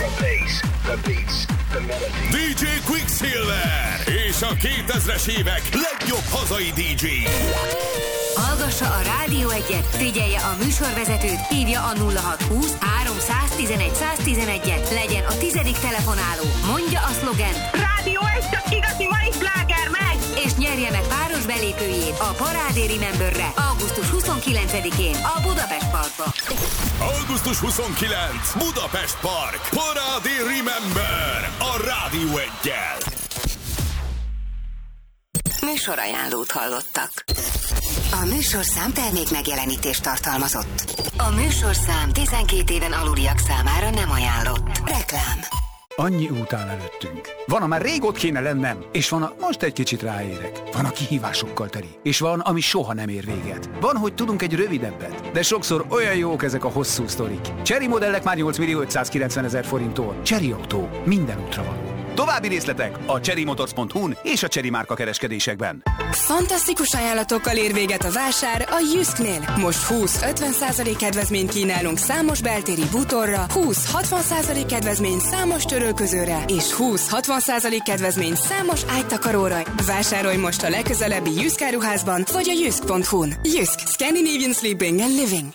The bass, the beats, the melody. DJ Quicksilver és a 2000-es évek legjobb hazai DJ. Hallgassa a Rádió 1-et, figyelje a műsorvezetőt, hívja a 0620 311 111-et, legyen a 10. telefonáló, mondja a szlogent Rádió 1, csak igazi mai sláger, megy! És nyerje meg páros belépőjét a Parádé Rememberre augusztus 29-én a Budapest Parkba. Augusztus 29, Budapest Park, Parádé Remember a Rádió 1-jel. Műsorajánlót hallottak. A műsorszám termék megjelenítést tartalmazott. A műsorszám 12 éven aluliak számára nem ajánlott. Reklám. Annyi út áll előttünk. Van, amár rég ott kéne lennem, és van, most egy kicsit ráérek. Van, a kihívásokkal teli, és van, ami soha nem ér véget. Van, hogy tudunk egy rövidebbet, de sokszor olyan jók ezek a hosszú sztorik. Chery modellek már 8.590.000 forinttól. Chery Autó, minden útra való. További részletek a cherrymotors.hu-n és a Chery márka kereskedésekben. Fantasztikus ajánlatokkal ér véget a vásár a Jysknél. Most 20-50% kedvezményt kínálunk számos beltéri bútorra, 20-60% kedvezmény számos törölközőre, és 20-60% kedvezmény számos ágytakaróra. Vásárolj most a legközelebbi Jysk áruházban, vagy a jysk.hu-n. Jysk. Scandinavian Sleeping and Living.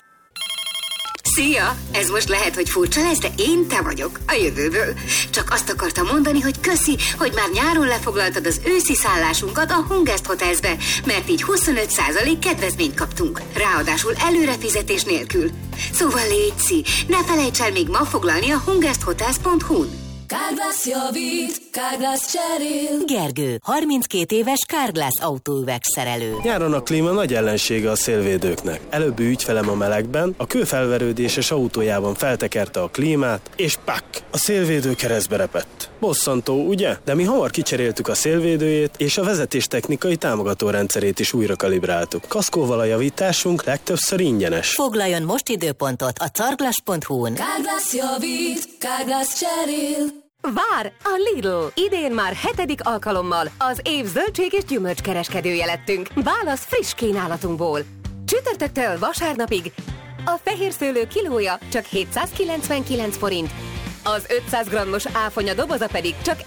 Szia! Ez most lehet, hogy furcsa lesz, de én te vagyok, a jövőből. Csak azt akartam mondani, hogy köszi, hogy már nyáron lefoglaltad az őszi szállásunkat a Hungest Hotelsbe, mert így 25% kedvezményt kaptunk. Ráadásul előrefizetés nélkül. Szóval létszi, ne felejts el még ma foglalni a hungesthotels.hu-n. Carglass javít, Carglass cserél. Gergő, 32 éves Carglass autóüvegszerelő. Nyáron a klíma nagy ellensége a szélvédőknek. Előbbi ügyfelem a melegben, a kőfelverődéses autójában feltekerte a klímát, és pak! A szélvédő keresztbe repett. Bosszantó, ugye? De mi hamar kicseréltük a szélvédőjét, és a vezetéstechnikai támogató rendszerét is újra kalibráltuk. Kaszkóval a javításunk legtöbbször ingyenes. Foglaljon most időpontot a carglass.hu-n. Carglass javít, Carglass cserél. Vár! A Lidl! Idén már 7. alkalommal az év zöldség és gyümölcs kereskedője lettünk. Válasz friss kínálatunkból. Csütörtöktől vasárnapig a fehér szőlő kilója csak 799 forint, az 500 grammos áfonya doboza pedig csak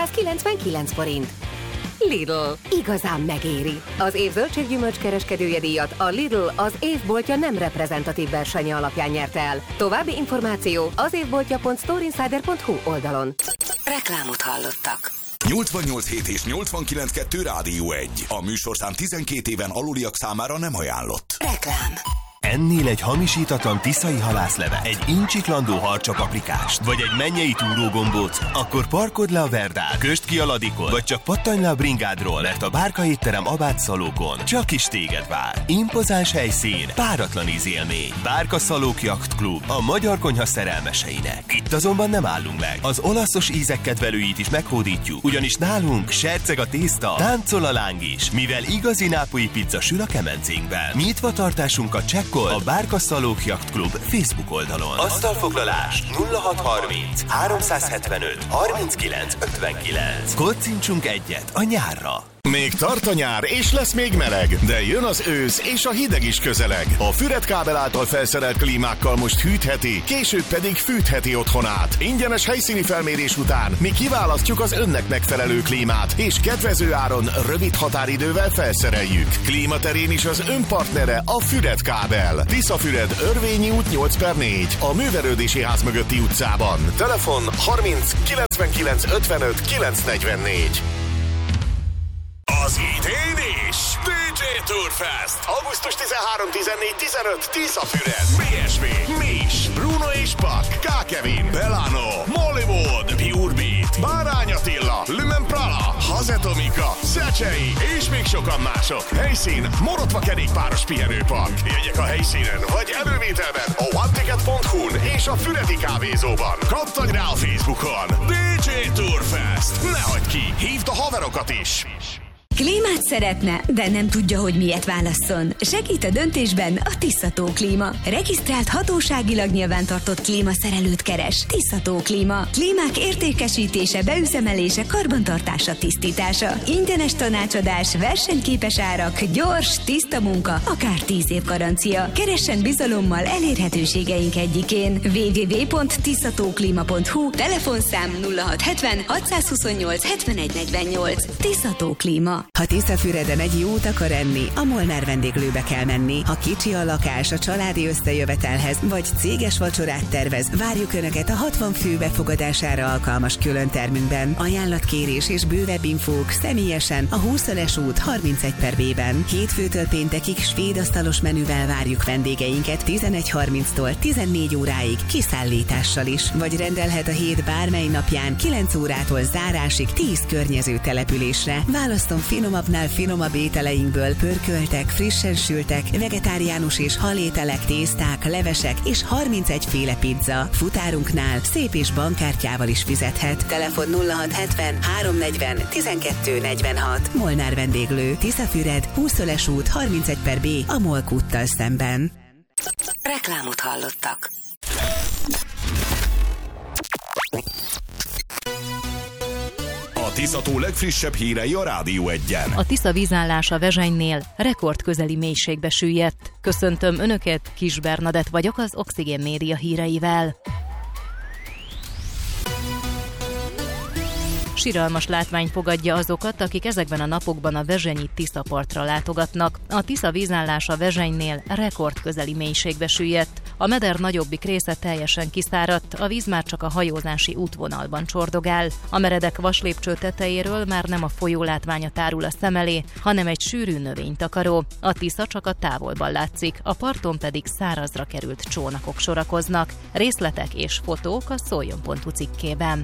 1199 forint. Lidl. Igazán megéri. Az év zöldséggyümölcs kereskedője díjat a Lidl az évboltja nem reprezentatív versenye alapján nyerte el. További információ az évboltja.storeinsider.hu oldalon. Reklámot hallottak. 88.7 és 89.2 Rádió 1. A műsorszám 12 éven aluliak számára nem ajánlott. Reklám. Ennél egy hamisítatlan tiszai halászlevet, egy incsiklandó harcsapaprikást, vagy egy mennyei túrógombóc, akkor parkodd le a Verdát, kösd ki a Ladikon, vagy csak pattanj le a bringádról, mert a Bárka étterem Abát Szalókon csak is téged vár. Impozáns helyszín, páratlan ízélmény. Bárka Szalók Yacht Club, a magyar konyha szerelmeseinek. Itt azonban nem állunk meg. Az olaszos ízek kedvelőit is meghódítjuk, ugyanis nálunk serceg a tészta, táncol a láng is, mivel igazi nápolyi pizza sül a kemencénkben. Nyitva tartásunkat csekkol a Bárka Szalók Yacht Club Facebook oldalon. Asztalfoglalás 0630 375 39 59. Koccintsunk egyet a nyárra. Még tart a nyár, és lesz még meleg, de jön az ősz, és a hideg is közeleg. A Füred kábel által felszerelt klímákkal most hűtheti, később pedig fűtheti otthonát. Ingyenes helyszíni felmérés után mi kiválasztjuk az önnek megfelelő klímát, és kedvező áron, rövid határidővel felszereljük. Klímaterén is az önpartnere a Füred kábel. Tiszafüred, Örvényi út 8/4, a Művelődési Ház mögötti utcában. Telefon 30 99 55 944. Az idén is DJ Tourfest. Augusztus 13-14-15 Tiszafüred, BSV, Mis, Bruno és Pak, K. Kevin, Belano, Mollywood, Pure Beat, Bárány Attila, Lumen Prala, Hazetomika, Szecsei és még sokan mások. Helyszín Morotva kerékpáros pihenőpark. Jegyek a helyszínen vagy elővételben a oneticket.hu-n és a Füredi kávézóban. Kattanj rá a Facebookon. DJ Tourfest. Ne hagyd ki, hívd a haverokat is. Klímát szeretne, de nem tudja, hogy miért válasszon. Segít a döntésben a Tiszató Klíma. Regisztrált hatóságilag nyilvántartott klímaszerelőt keres. Tiszató Klíma. Klímák értékesítése, beüzemelése, karbantartása, tisztítása. Ingyenes tanácsadás, versenyképes árak, gyors, tiszta munka, akár 10 év garancia. Keressen bizalommal elérhetőségeink egyikén. www.tiszatóklima.hu, telefonszám 0670 628 7148. Tiszató Klíma. Ha Tiszafüreden egy jót akar enni, a Molnár vendéglőbe kell menni. Ha kicsi a lakás a családi összejövetelhez, vagy céges vacsorát tervez, várjuk Önöket a 60 fő befogadására alkalmas különtermünkben. Ajánlatkérés és bővebb infók személyesen a 20-es út 31/B-ben. Hétfőtől péntekig svéd asztalos menüvel várjuk vendégeinket 11:30-tól 14 óráig kiszállítással is, vagy rendelhet a hét bármely napján 9 órától zárásig 10 környező településre. Választom finomabbnál finomabb ételeinkből pörköltek, frissen sültek, vegetáriánus és halételek, tészták, levesek és 31 féle pizza. Futárunknál szép és bankkártyával is fizethet. Telefon 0670 340 1246. Molnár vendéglő, Tiszafüred, 20-es út 31/B a Molk úttal szemben. Reklámot hallottak. A Tiszató legfrissebb hírei a Rádió 1-en. A Tisza vízállás a Vezsenynél rekordközeli mélységbe süllyedt. Köszöntöm Önöket, Kis Bernadett vagyok az Oxigén Média híreivel. Siralmas látvány fogadja azokat, akik ezekben a napokban a vezsenyi Tiszapartra látogatnak. A Tisza vízállás a Vezsenynél rekordközeli mélységbe süllyedt. A meder nagyobbik része teljesen kiszáradt, a víz már csak a hajózási útvonalban csordogál. A meredek vaslépcső tetejéről már nem a folyó látványa tárul a szem elé, hanem egy sűrű növénytakaró. A Tisza csak a távolban látszik, a parton pedig szárazra került csónakok sorakoznak. Részletek és fotók a Szoljon.hu cikkében.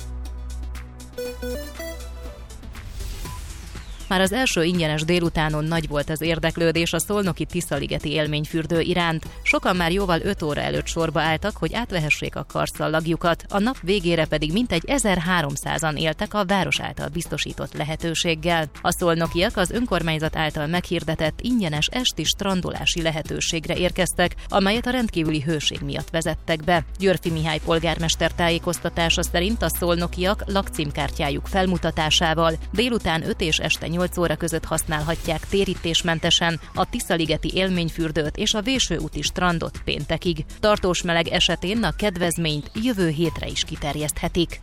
Már az első ingyenes délutánon nagy volt az érdeklődés a szolnoki Tiszaligeti élményfürdő iránt. Sokan már jóval 5 óra előtt sorba álltak, hogy átvehessék a karszallagjukat, a nap végére pedig mintegy 1300-an éltek a város által biztosított lehetőséggel. A szolnokiak az önkormányzat által meghirdetett ingyenes esti strandolási lehetőségre érkeztek, amelyet a rendkívüli hőség miatt vezettek be. Györfi Mihály polgármester tájékoztatása szerint a szolnokiak lakcímkártyájuk felmutatásával délután 5 és este 8 óra között használhatják térítésmentesen a Tiszaligeti élményfürdőt és a Vésőúti strandot péntekig. Tartós meleg esetén a kedvezményt jövő hétre is kiterjeszthetik.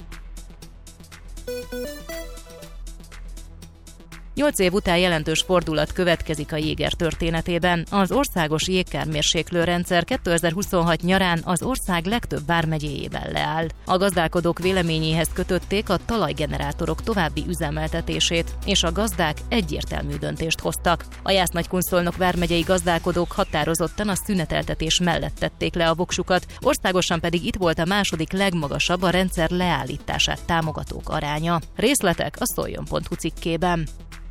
8 év után jelentős fordulat következik a jéger történetében. Az országos jégkármérséklőrendszer 2026 nyarán az ország legtöbb vármegyéjében leáll. A gazdálkodók véleményéhez kötötték a talajgenerátorok további üzemeltetését, és a gazdák egyértelmű döntést hoztak. A Jász-Nagykunszolnok vármegyei gazdálkodók határozottan a szüneteltetés mellett tették le a voksukat, országosan pedig itt volt a második legmagasabb a rendszer leállítását támogatók aránya. Részletek a Szoljon.hu cikkében.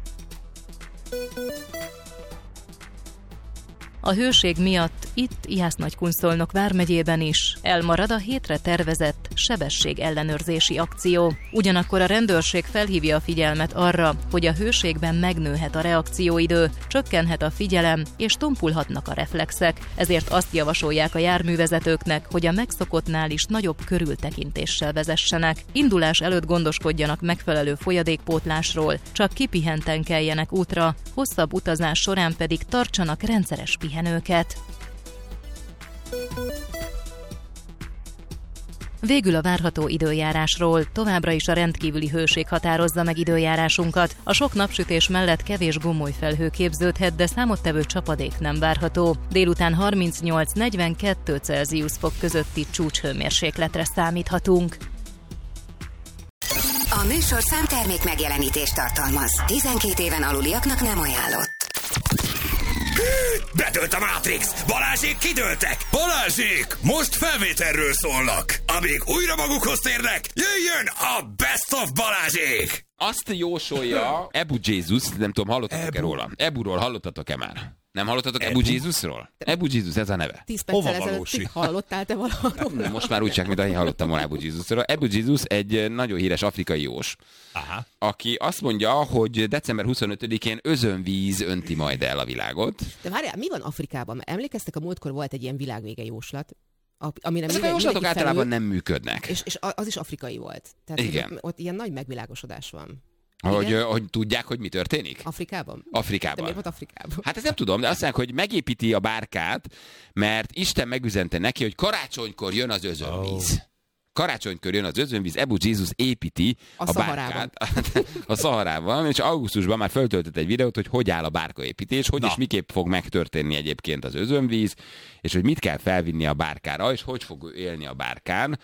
A hőség miatt itt Jász-Nagykunszolnok vármegyében is elmarad a hétre tervezett sebességellenőrzési akció. Ugyanakkor a rendőrség felhívja a figyelmet arra, hogy a hőségben megnőhet a reakcióidő, csökkenhet a figyelem és tompulhatnak a reflexek, ezért azt javasolják a járművezetőknek, hogy a megszokottnál is nagyobb körültekintéssel vezessenek. Indulás előtt gondoskodjanak megfelelő folyadékpótlásról, csak kipihenten keljenek útra, hosszabb utazás során pedig tartsanak rendszeres pihenőket. Végül a várható időjárásról. Továbbra is a rendkívüli hőség határozza meg időjárásunkat. A sok napsütés mellett kevés gomolyfelhő képződhet, de számottevő csapadék nem várható. Délután 38-42 Celsius fok közötti csúcshőmérsékletre számíthatunk. A műsorszám termék megjelenítést tartalmaz. 12 éven aluliaknak nem ajánlott. Bedőlt a Matrix! Balázsék kidőltek! Balázsék! Most felvételről szólnak! Amíg újra magukhoz térnek, jöjjön a Best of Balázsék! Azt jósolja Ebu Jesus, nem tudom, hallottatok-e róla? Eburól hallottatok-e már? Nem hallottatok Ebu Jézusról? Ebu Jézus, ez a neve. 10 perccel ezelőtt hallottál te valaháról? Most már úgy csak, mint ahogy hallottam volna Ebu Jézusról. Ebu Jézus egy nagyon híres afrikai jós, aki azt mondja, hogy december 25-én özönvíz önti majd el a világot. De várjál, mi van Afrikában? Emlékeztek, a múltkor volt egy ilyen világvége jóslat, amire ezek a jóslatok általában nem működnek. És az is afrikai volt. Tehát igen. Ott ilyen nagy megvilágosodás van. Hogy tudják, hogy mi történik? Afrikában? Afrikában. De miért volt Afrikában? Hát ezt nem tudom, de azt mondják, hogy megépíti a bárkát, mert Isten megüzente neki, hogy karácsonykor jön az özönvíz. Karácsonykor jön az özönvíz, Ebu Jézus építi a bárkát a Szaharában, és augusztusban már föltöltött egy videót, hogy áll a bárkaépítés, hogy és miképp fog megtörténni egyébként az özönvíz, és hogy mit kell felvinni a bárkára, és hogy fog élni a bárkán.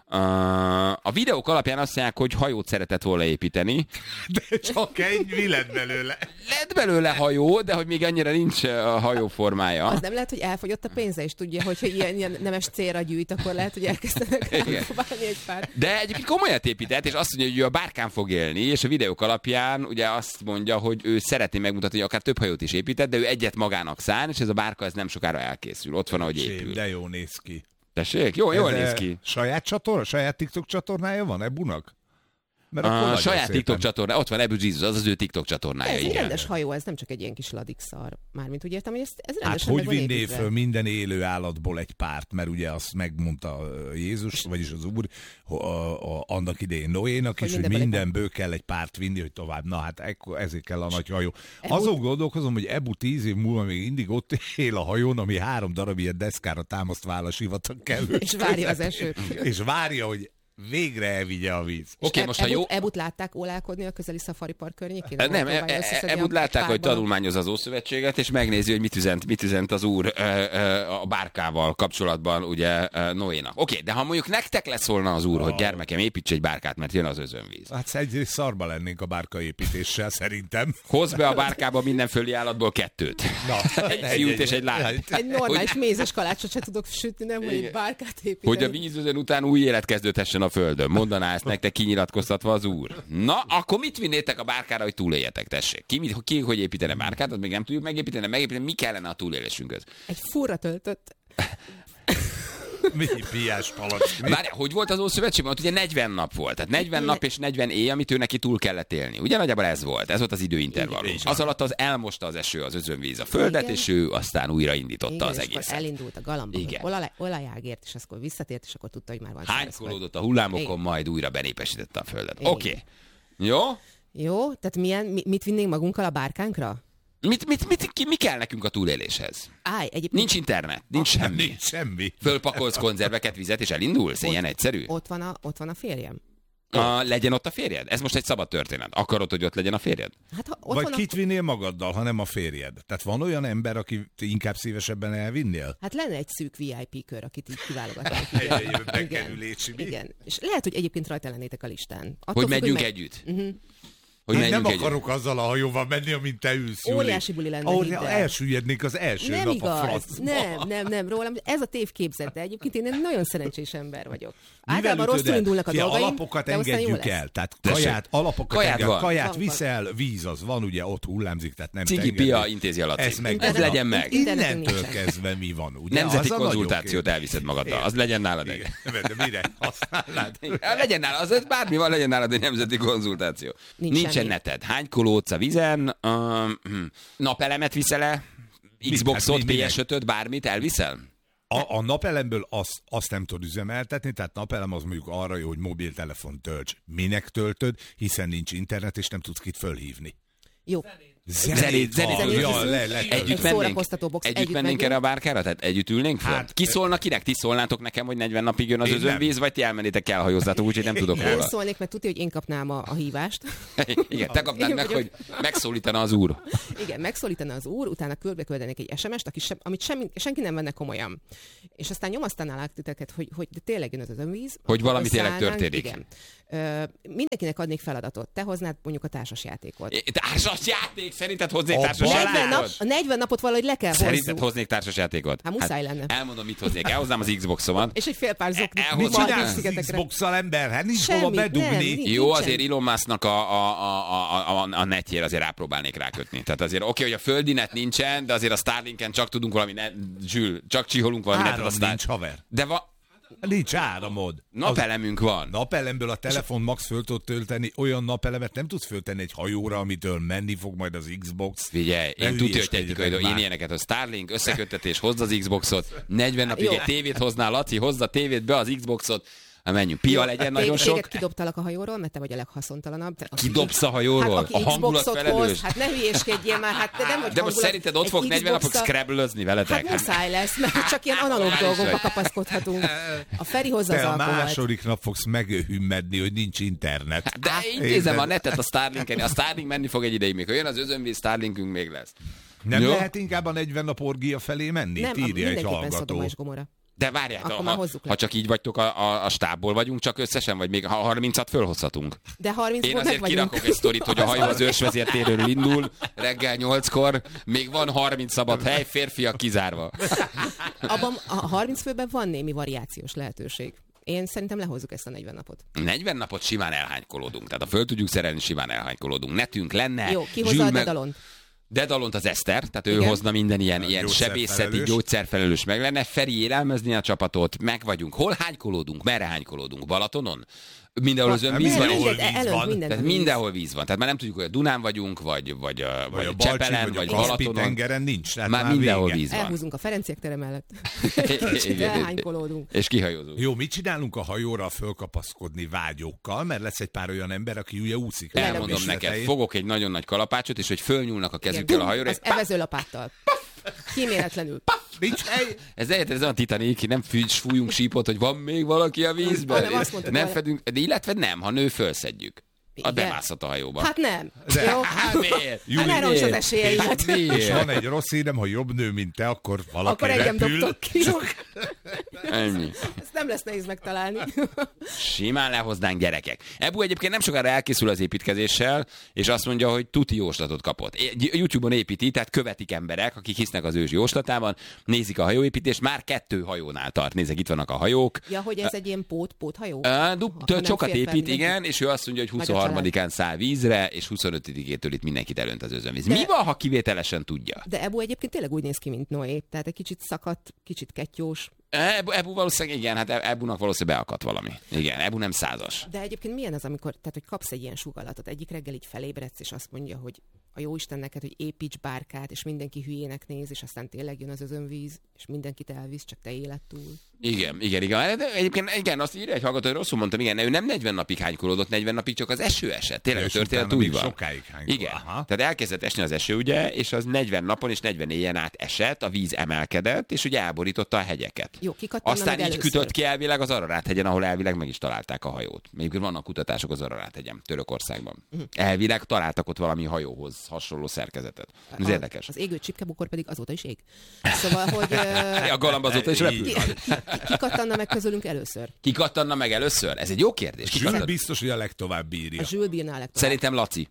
A videók alapján azt mondják, hogy hajót szeretett volna építeni. De csak egy lett belőle. Lett belőle hajó, de hogy még annyira nincs a hajó formája. Az nem lehet, hogy elfogyott a pénze, és tudja, hogyha ilyen nemes célra gyűjt, akkor lehet, hogy elkezdenek elpróbálni egy pár. De egyébként komolyat épített, és azt mondja, hogy ő a bárkán fog élni, és a videók alapján ugye azt mondja, hogy ő szeretné megmutatni, hogy akár több hajót is épített, de ő egyet magának szán, és ez a bárka ez nem sokára elkészül. Ott van, ahogy épül. De jó néz ki. Tessék? Jól néz ki. Saját TikTok csatornája van Ebunak? Saját TikTok csatornája, ott van Ebu Jézus, az ő TikTok csornája. Ez egy rendes hajó, ez nem csak egy ilyen kis ladikszar. Mármint úgy értem, hogy ez rendesen hogy vinné föl minden élő állatból egy párt, mert ugye azt megmondta Jézus, vagyis az Úr, annak idején Noénak is, hogy mindenből kell egy párt vinni, hogy tovább. Na hát ezért kell a nagy hajó. Azon gondolkozom, hogy Ebu 10 év múlva még mindig ott él a hajón, ami 3 darab ilyen deszkára támasztva áll a sivatag kellő. És várja az esőt. És várja, hogy végre elvigye a víz. Okay, most Ebut látták ólálkodni a közeli Safari Park környékén? Nem, Ebut látták, hogy tanulmányoz az Ószövetséget, és megnézi, hogy mit üzent az Úr a bárkával kapcsolatban, ugye Noénak. Oké, de ha mondjuk nektek leszólna az Úr, hogy gyermekem, építs egy bárkát, mert jön az özönvíz. Hát egy szarba lennénk a bárkaépítéssel, szerintem. Hozz be a bárkába minden föli állatból 2. Egy fiút és egy lányt. Egy normális mézes kalácsot se tudok sütni, nem, hogy egy bárkát építeni. Hogy a vízözön után új élet kezdődhessen a földön. Mondaná ezt nektek kinyilatkoztatva az Úr. Na, akkor mit vinnétek a bárkára, hogy túléljetek, tessék? Ki hogy építene bárkát, az még nem tudjuk megépíteni, mi kellene a túlélésünkhöz? Egy furra töltött. Mi piás palack? Várjál, hogy volt az Ószövetségben? Ott ugye 40 nap volt. Tehát 40 nap és 40 éj, amit ő neki túl kellett élni. Ugye nagyjából ez volt. Ez volt az időintervallum. Az alatt az elmosta az eső, az özönvíz a földet, és ő aztán újra indította az egészet. Elindult a galamba, olajágért, és akkor visszatért, és akkor tudta, hogy már van. Hánykolódott a hullámokon, majd újra benépesítette a földet. Oké. Jó? Jó, tehát mit vinnénk magunkkal a bárkánkra? Mi kell nekünk a túléléshez? Nincs internet, nincs semmi. Nincs semmi. Fölpakolsz konzerveket, vizet, és elindulsz? Ilyen egyszerű? Ott van a férjem. Legyen ott a férjed? Ez most egy szabad történet. Akarod, hogy ott legyen a férjed? Hát, vagy kit vinnél magaddal, ha nem a férjed? Tehát van olyan ember, aki inkább szívesebben elvinnél? Hát lenne egy szűk VIP kör, akit így kiválogatnánk. Igen. És lehet, hogy egyébként rajta lennétek a listán. Hogy megyünk együtt. Én nem akarok azzal a hajóval menni, amint te ülsz. Óriási buli lenne. Elsüllyednék az első nem nap igaz. a francba. Nem, rólam. Ez a tévképzet, de egyébként én egy nagyon szerencsés ember vagyok. Általában rosszul indulnak a dolgaim, alapokat engedjük el. Tehát kaját viszel, víz az van, ugye ott hullámzik, tehát nem Cigi Pia intézi alatt. Ez legyen meg. Innentől kezdve mi van, ugye? Nemzeti konzultációt elviszed magaddal. Az legyen nálad egy. De mire használnád? Legyen nálad, az bármi van, legyen nálad egy nemzeti konzultáció. Nincsen neted. Hánykólódsz a vizen, napelemet viszel-e, Xboxot, PS5-öt, bármit elviszel? A napelemből azt nem tudod üzemeltetni, tehát napelem az mondjuk arra jó, hogy mobiltelefon tölts. Minek töltöd, hiszen nincs internet, és nem tudsz kit fölhívni. Jó. Zenét. Együtt mennénk erre a bárkára? Tehát együtt ülnénk föl? Ki szólna kinek? Ti szólnátok nekem, hogy 40 napig jön az özönvíz, vagy ti elmennétek elhajózzátok, úgyhogy nem tudok róla. Én szólnék, mert tudja, hogy én kapnám a hívást. Igen, te kapnád meg, hogy megszólítana az Úr. Igen, megszólítana az Úr, utána küldeni egy SMS-t, amit senki nem venne komolyan. És aztán nyomasztanálák titeket, hogy de tényleg jön az özönvíz. Hogy valami tényleg történik. Igen. Mindenkinek adnék feladatot. Te hoznád mondjuk a társasjátékot. Társasjáték? Starlink, szerinted hoznék társasjátékot? A 40 napot valahogy le kell hozzuk. Szerinted hoznék társasjátékot? Hát muszáj lenne. Elmondom, mit hoznék. Elhoznám az Xboxomat. És egy fél pár zoknit. Mit csinálsz Xbox-szal, ember? Hát nincs hova bedugni. Jó, azért Elon Musknak a netjére azért rápróbálnék rákötni. Tehát azért oké, hogy a földi net nincsen, de azért a Starlinken csak tudunk valami csak csiholunk valami netet. Áram nincs, haver. De nincs áramod. Napelemünk van. Napelemből a telefon max föl tud tölteni, olyan napelemet nem tudsz föltenni egy hajóra, amitől menni fog majd az Xbox. Figyelj, én tudja, hogy én ilyeneket, a Starlink összeköttetés, hozd az Xboxot, 40 napig egy tévét hoznál, Laci, hozd a tévét be az Xboxot, menjünk, pia legyen nagyon sok. Téged kidobtalak a hajóról, mert te vagy a leghaszontalanabb. Kidobsz a hajóról? Hát, a hangulat felelős? Hát ne hülyéskedjél már, hát te nem vagy de most szerinted ott fog 40 napok scrabble-özni veletek? Hát muszáj lesz, mert csak ilyen analóg dolgokba kapaszkodhatunk. A Feri hozza az alkoholt. A második nap fogsz meghümmedni, hogy nincs internet. De intézem a netet a Starlinken, a Starlink menni fog egy ideig még. Ha jön az özönvíz, Starlinkünk még lesz. Nem lehet inkább a 40 nap orgia felé menni? Nem, írja egy hallgató. Szodoma és Gomorra. De várjál, ha csak így vagytok a stábból vagyunk, csak összesen, vagy még 30-at fölhozhatunk. De 30 Én azért kirakok egy sztorit, hogy a hajó az őrsvezértéről indul, reggel 8-kor, még van 30 szabad hely, férfiak kizárva. Abban a 30 főben van némi variációs lehetőség. Én szerintem lehozzuk ezt a 40 napot. 40 napot simán elhánykolódunk, tehát ha föl tudjuk szerelni, simán elhánykolódunk. Netünk lenne. Jó, ki hozza a Dedalont? Dedalont az Eszter, tehát ő hozna minden ilyen sebészeti, gyógyszerfelelős meg lenne. Feri élelmezni a csapatot, meg vagyunk. Hol hánykolódunk? Merre hánykolódunk? Balatonon? Mindenhol az önvíz van. Tehát mindenhol víz van. Tehát már nem tudjuk, hogy a Dunán vagyunk, vagy a Csepelen, vagy Balatonon. Tengeren nincs. Már mindenhol víz van. Elhúzunk a Ferenciek tere mellett. És elhánykólódunk. És kihajózunk. Jó, mit csinálunk a hajóra fölkapaszkodni vágyokkal, mert lesz egy pár olyan ember, aki ugye úszik. Elmondom neked, fogok egy nagyon nagy kalapácsot, és hogy fölnyúlnak a kezükkel a hajóra. Az evezőlapáttal. Kíméletlenül. Ez olyan Titanic, nem fújunk sípot, hogy van még valaki a vízben. Nem fedünk, de illetve nem, ha nő, fölszedjük. A bemászhat a hajóba. Hát nem. De, jó? Hát miért? Hát nem az esélyeimet. És van egy rossz hírem, ha jobb nő, mint te, akkor valaki akkor engem dobtok ki. Ennyi. Ezt nem lesz nehéz megtalálni. Simán lehoznánk, gyerekek. Ebu egyébként nem sokára elkészül az építkezéssel, és azt mondja, hogy tuti jóslatot kapott. YouTube-on építi, tehát követik emberek, akik hisznek az ős jóslatában, nézik a hajóépítést, már 2 hajónál tart. Nézzek, itt vannak a hajók. Ja, hogy ez egy ilyen póthajó? Sokat épít, igen, és ő azt mondja, hogy 23-án száll vízre, és 25-től itt mindenkit elönt az özönvíz. Mi van, ha kivételesen tudja? De Ebu egyébként tényleg úgy néz ki, mint Noé. Tehát egy kicsit szakadt, kicsit kettyós. Ebu valószínűleg, igen, hát Ebunak valószínűleg beakadt valami. Igen, Ebu nem 100-as. De egyébként milyen az, amikor, tehát, hogy kapsz egy ilyen sugallatot, egyik reggel így felébredsz, és azt mondja, hogy a jóisten neked, hogy építs bárkát, és mindenki hülyének néz, és aztán tényleg jön az özönvíz, és mindenkit elvisz, csak te éled túl. Igen. De egyébként igen, azt írja egy hallgató, hogy rosszul mondtam, igen, ő nem 40 napig hánykolódott, 40 napig csak az eső esett. Tényleg a történet úgy van. Sokáig hánykolódott. Igen. Tehát elkezdett esni az eső, ugye, és az 40 napon és 40 éjjel át esett, a víz emelkedett, és ugye elborította a hegyeket. Jó, aztán így kütött ki elvileg az Ararát-hegyen, ahol elvileg meg is találták a hajót. Még vannak kutatások az Ararát-hegyen, Törökországban. Elvileg találtak ott valami hajóhoz hasonló szerkezetet. Ez érdekes. Az égő csipkebukor pedig azóta is ég. Szóval, hogy a galamb azóta is repül. Ki kattanna meg közülünk először? Ki kattanna meg először? Ez egy jó kérdés. Zsül biztos, hogy a legtovább bírja. A Zsül bírná a legtovább. Szerintem Laci.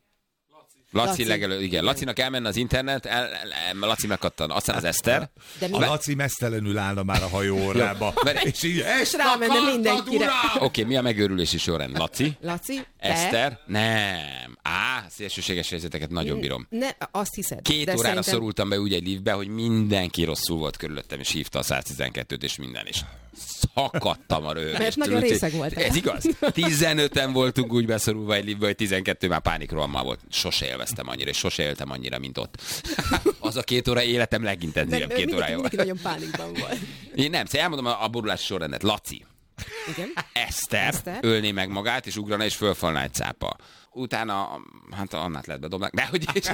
Laci legelő, igen. Lacinak elmenne az internet, Laci megkattan. Aztán az Eszter. A Laci mesztelenül állna már a hajó órába. És rámenne mindenkire. Oké, mi a megőrülési sorrend? Laci? Eszter? Te? Nem. Szélsőséges helyzeteket nagyon bírom. Azt hiszed. 2 órára szorultam be úgy egy liftbe, hogy mindenki rosszul volt körülöttem, és hívta a 112-t, és minden is. Szakadtam a röhögést. Mert nagyon részeg volt. Ez igaz? 15-en voltunk úgy beszorulva egy liftbe, hogy 12 már pánikrohammal volt. Sose élveztem annyira, és sose éltem annyira, mint ott. Az a 2 óra életem legintenzívebb 2 órája volt. Mindenki nagyon pánikban volt. Én nem, elmondom a borulási sorrendet. Laci. Igen. Eszter ölné meg magát, és ugrana, és fölfalna egy cápa. Utána, hát Annát lehet bedobni. De hogy is?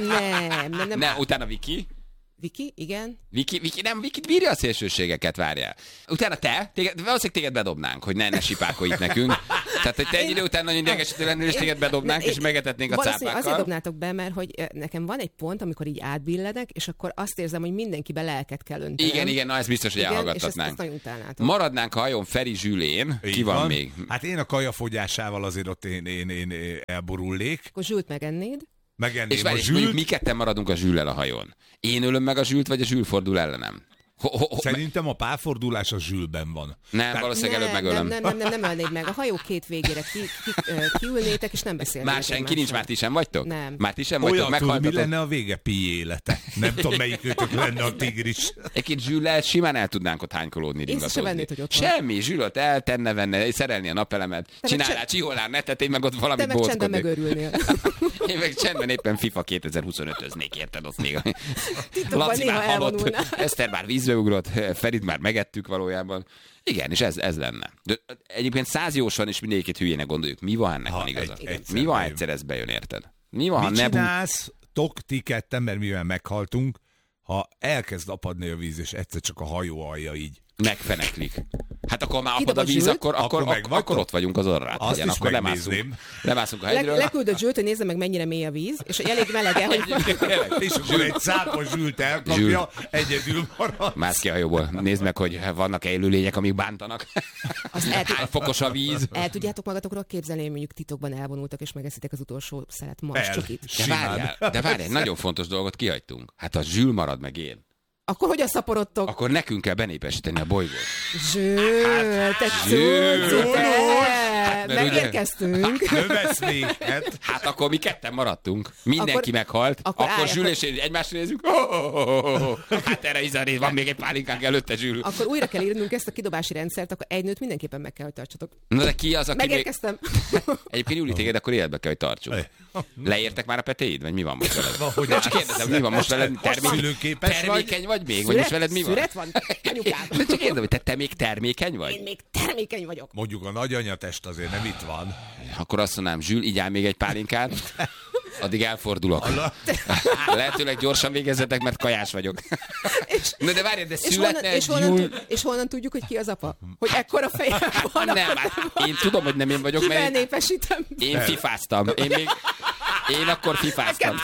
Nem. Utána Viki. Viki, igen. Vikit bírja a szélsőségeket, várjál. Utána valószínűleg téged bedobnánk, hogy ne sipákolj itt nekünk. Tehát, hogy te egy idő után nagyon idegesítő lennél, és téged bedobnánk, és megetetnénk a cápákkal. Azért dobnátok be, mert hogy nekem van egy pont, amikor így átbilledek, és akkor azt érzem, hogy mindenkibe lelket kell öntenem. Igen, na ez biztos, hogy elhallgattatnánk. És ezt nagyon utálnátok. Maradnánk a hajón Feri Zsülén. Ki van még? Hát én a kajafogyásával azért ott én elborullék. Akkor Zsült megennéd. Megenném és a mondjuk Zsült. mi ketten maradunk a Zsüllel a hajón. Én ölöm meg a Zsült, vagy a Zsül fordul ellenem? Szerintem a párfordulás a Zsülben van. Nem, valószínűleg előbb megölöm. Nem ölnéd meg. A hajó két végére kiülnétek, és nem beszélnétek. Már senki nincs, már ti sem vagytok? Nem. Már ti sem vagytok, meghaltatok? Mi lenne a vége Pi élete? Nem tudom, melyik őtök lenne a tigris. Egy-két Zsüllel simán el tudnánk ott hánykolódni, ringatózni. Semmi, Zsülöt el, tenne, venne, szerelni a napelemet, csinálná, csiholnál netet, én meg ott valamit bózkodnék. Te meg csendben megörülnél. Én meg csendben éppen FIFA 2025-öznék, érted ott még. Laci már halott, Eszter már vízbe ugrott, Ferit már megettük valójában. Igen, és ez lenne. De egyébként 100 jósan is mindegyikét hülyének gondoljuk. Mi van ennek van igaza? Mi van egyszer ez bejön, érted? Mi van, mit csinálsz, ti ketten, mert mivel meghaltunk, ha elkezd apadni a víz, és egyszer csak a hajó alja így megfeneklik. Hát akkor már apad a víz, akkor ott vagyunk az orrát. Azt is akkor lemászunk a hegyről. Leküldött Zsült, hogy nézze meg, mennyire mély a víz, és elég melege, hogy... És akkor egy szápos Zsült elkapja, egyedül marad. Mász ki a hajóból. Nézd meg, hogy vannak-e élőlények, amik bántanak. Hány fokos a víz. El tudjátok magatokról képzelni, hogy mondjuk titokban elvonultak, és megeszitek az utolsó szelet marscsokit. De várjál, nagyon fontos dolgot kihagytunk. Hát a Zsül marad meg én. Akkor hogyan szaporodtok? Akkor nekünk kell benépesíteni a bolygót. Zsül, te cucc, megérkeztünk. Hát akkor mi ketten maradtunk. Mindenki meghalt. Akkor Zsül és én egymásra nézzük. Hát erre Izari, van még egy pálinkánk előtte, Zsül. Akkor újra kell írnunk ezt a kidobási rendszert, akkor egy nőt mindenképpen meg kell, hogy tartsatok. Na de ki az, aki megérkeztem. Egyébként Júli, téged akkor életbe kell, hogy tartsuk. Leértek már a petéid, vagy mi van most veled? Csak kérdezem, mi van most veled? Termékeny vagy még? Vagy most veled mi van? Szüret van? Anyukám. Csak kérdezem, hogy te még termékeny vagy? Én még termékeny vagyok. Mondjuk a nagyanyatest azért nem itt van. Akkor azt mondanám, Zsül, igyál még egy pálinkát, addig elfordulok. Lehetőleg gyorsan végezzetek, mert kajás vagyok. Na de várj, de születne egy Júl... És honnan tudjuk, hogy ki az apa? Hogy ekkora fejem van? Nem, én tudom, hogy nem én vagyok, mert népesítem. Én fifáztam. Én akkor fifáztam.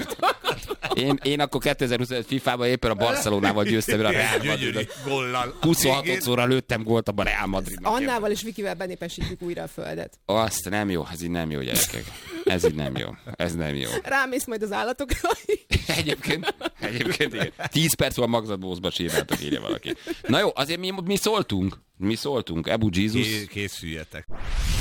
Én akkor 2025 FIFA-ban éppen a Barcelonával győztem a Real Madridot. 26-szorra lőttem gólt a Real Madridnak. Annával és Vikivel benépesítjük újra a földet. Azt nem jó, ez így nem jó, gyerekek. Ez így nem jó. Ez nem jó. Rámész majd az állatokra. Egyébként 10 perc van magzatbózba síráltak, írja valaki. Na jó, azért mi szóltunk. Ebu Jesus. Készüljetek.